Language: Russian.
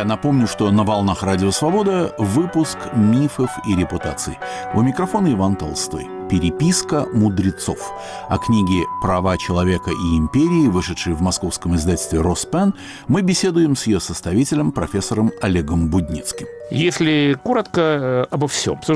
Я напомню, что на «Волнах Радио Свобода» выпуск «Мифов и репутаций». У микрофона Иван Толстой. «Переписка мудрецов». О книге «Права человека и империи», вышедшей в московском издательстве «Роспен», мы беседуем с ее составителем, профессором Олегом Будницким. Если коротко обо всем.